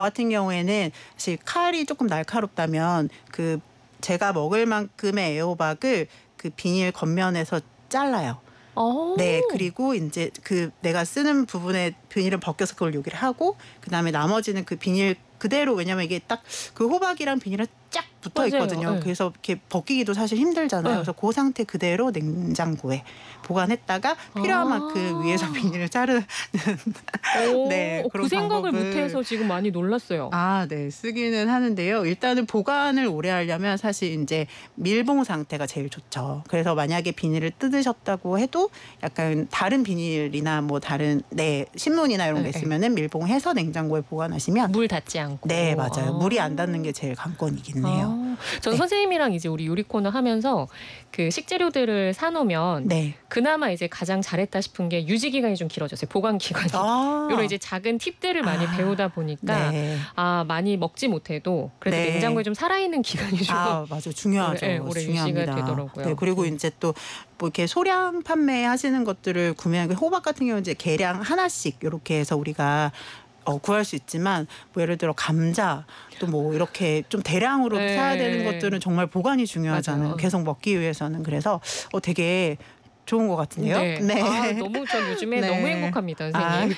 같은 경우에는 사실 칼이 조금 날카롭다면 그 제가 먹을 만큼의 애호박을 그 비닐 겉면에서 잘라요. 네, 그리고 이제 그 내가 쓰는 부분에 비닐을 벗겨서 그걸 여기를 하고 그다음에 나머지는 그 비닐 그대로 왜냐면 이게 딱 그 호박이랑 비닐은 쫙 붙어 있거든요. 맞아요. 네. 그래서 이렇게 벗기기도 사실 힘들잖아요. 네. 그래서 그 상태 그대로 냉장고에 보관했다가 필요한 만큼 위에서 비닐을 자르는 네, 그 그런 생각을 방법을 못해서 지금 많이 놀랐어요. 네, 쓰기는 하는데요. 일단은 보관을 오래 하려면 사실 이제 밀봉 상태가 제일 좋죠. 그래서 만약에 비닐을 뜯으셨다고 해도 약간 다른 비닐이나 뭐 다른 신문이나 이런 게 있으면은 밀봉해서 냉장고에 보관하시면 물 닿지 않고. 네, 맞아요. 물이 안 닿는 게 제일 관건이긴 해요. 전 선생님이랑 이제 우리 요리 코너 하면서 그 식재료들을 사놓으면 그나마 이제 가장 잘했다 싶은 게 유지 기간이 좀 길어졌어요. 보관 기간이. 이런 이제 작은 팁들을 많이 배우다 보니까 많이 먹지 못해도 그래도 냉장고에 좀 살아있는 기간이 좀 맞아, 중요하죠. 오래 중요합니다. 유지가 되더라고요. 네, 그리고 이제 또 뭐 이렇게 소량 판매하시는 것들을 구매하는 호박 같은 경우는 이제 계량 하나씩 이렇게 해서 우리가 구할 수 있지만 뭐 예를 들어 감자 또 뭐 이렇게 좀 대량으로 사야 되는 것들은 정말 보관이 중요하잖아요. 맞아요. 계속 먹기 위해서는. 그래서 되게 좋은 것 같은데요. 네. 너무 전 요즘에 너무 행복합니다, 선생님.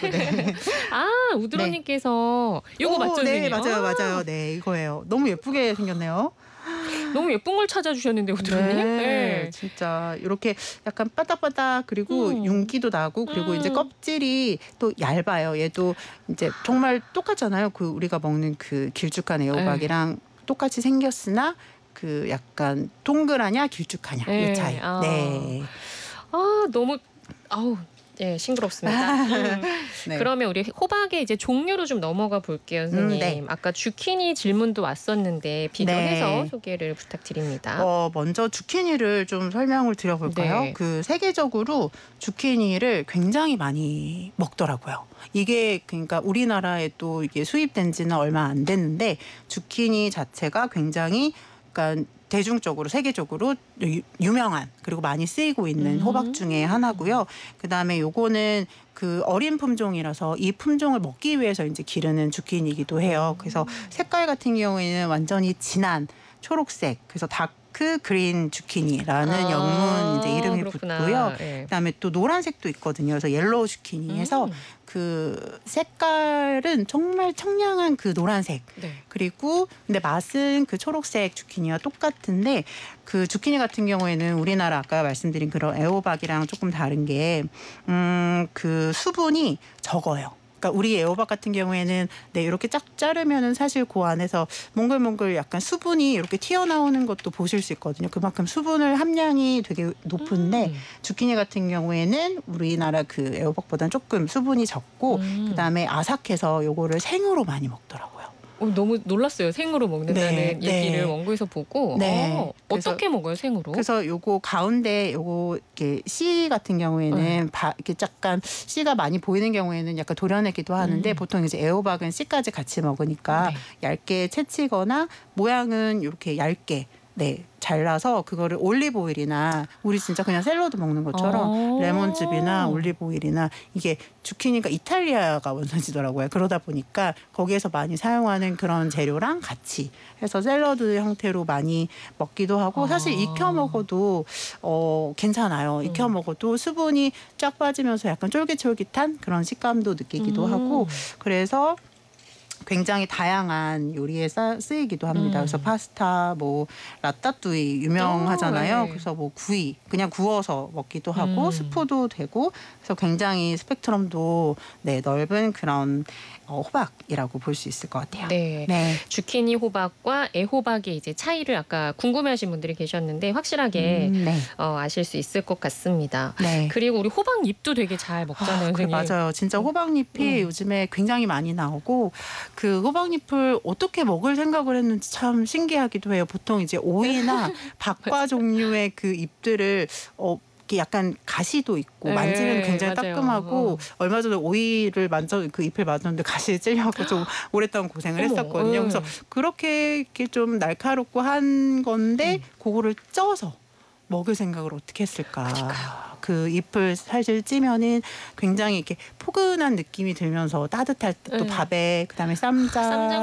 우드로님께서 이거 맞죠, 네, 선생님? 맞아요. 네, 이거예요. 너무 예쁘게 생겼네요. 너무 예쁜 걸 찾아주셨는데 우드로님. 네, 진짜 이렇게 약간 바닥바닥 그리고 윤기도 나고 그리고 이제 껍질이 또 얇아요. 얘도 이제 정말 똑같잖아요. 그 우리가 먹는 그 길쭉한 애호박이랑 똑같이 생겼으나 그 약간 동그라냐 길쭉하냐 이 차이. 네. 너무 싱그럽습니다. 네. 그러면 우리 호박의 이제 종류로 좀 넘어가 볼게요, 선생님. 네. 아까 주키니 질문도 왔었는데 비교해서 소개를 부탁드립니다. 먼저 주키니를 좀 설명을 드려볼까요? 그 세계적으로 주키니를 굉장히 많이 먹더라고요. 이게 그러니까 우리나라에 또 이게 수입된 지는 얼마 안 됐는데 주키니 자체가 굉장히 그러니까 대중적으로 세계적으로 유명한 그리고 많이 쓰이고 있는 호박 중에 하나고요. 그다음에 요거는 그 어린 품종이라서 이 품종을 먹기 위해서 이제 기르는 주키니이기도 해요. 그래서 색깔 같은 경우에는 완전히 진한 초록색. 그래서 다크 그린 주키니라는 영문 이제 이름이 붙고요. 그다음에 또 노란색도 있거든요. 그래서 옐로우 주키니 해서 그 색깔은 정말 청량한 그 노란색. 그리고 근데 맛은 그 초록색 주키니와 똑같은데 그 주키니 같은 경우에는 우리나라 아까 말씀드린 그런 애호박이랑 조금 다른 게 그 수분이 적어요. 그러니까 우리 애호박 같은 경우에는 이렇게 쫙 자르면은 사실 그 안에서 몽글몽글 약간 수분이 이렇게 튀어나오는 것도 보실 수 있거든요. 그만큼 수분을 함량이 되게 높은데 주키니 같은 경우에는 우리나라 그 애호박보다는 조금 수분이 적고 그다음에 아삭해서 요거를 생으로 많이 먹더라고요. 너무 놀랐어요. 생으로 먹는다는 얘기를 원고에서 보고. 어떻게 먹어요, 생으로? 그래서 요거 가운데 요거 이렇게 씨 같은 경우에는 이렇게 약간 씨가 많이 보이는 경우에는 약간 도려내기도 하는데 보통 이제 애호박은 씨까지 같이 먹으니까 얇게 채치거나 모양은 이렇게 얇게 잘라서 그거를 올리브 오일이나 우리 진짜 그냥 샐러드 먹는 것처럼 레몬즙이나 올리브 오일이나 이게 주키니가 이탈리아가 원산지더라고요. 그러다 보니까 거기에서 많이 사용하는 그런 재료랑 같이 해서 샐러드 형태로 많이 먹기도 하고 사실 익혀 먹어도 괜찮아요. 익혀 먹어도 수분이 쫙 빠지면서 약간 쫄깃쫄깃한 그런 식감도 느끼기도 하고 그래서 굉장히 다양한 요리에 쓰이기도 합니다. 그래서 파스타, 뭐 라따뚜이 유명하잖아요. 그래서 뭐 구이 그냥 구워서 먹기도 하고 스프도 되고 그래서 굉장히 스펙트럼도 넓은 그런 호박이라고 볼 수 있을 것 같아요. 주키니 호박과 애호박의 이제 차이를 아까 궁금해하신 분들이 계셨는데 확실하게 아실 수 있을 것 같습니다. 그리고 우리 호박잎도 되게 잘 먹잖아요, 선생님. 맞아요. 진짜 호박잎이 요즘에 굉장히 많이 나오고 그 호박잎을 어떻게 먹을 생각을 했는지 참 신기하기도 해요. 보통 이제 오이나 박과 종류의 그 잎들을 약간 가시도 있고 만지면 굉장히 따끔하고 얼마 전에 오이를 그 잎을 만졌는데 가시에 찔려서 좀 오랫동안 고생을 했었거든요. 그래서 그렇게 이렇게 좀 날카롭고 한 건데 그거를 쪄서 먹을 생각을 어떻게 했을까. 그러니까요. 그 잎을 살살 찌면은 굉장히 이렇게 포근한 느낌이 들면서 따뜻할 때 또 네. 밥에 그다음에 쌈장